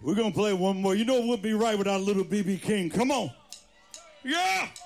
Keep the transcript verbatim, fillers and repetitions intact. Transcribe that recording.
We're going to play one more. You know it wouldn't be right without little B B King. Come on. Yeah.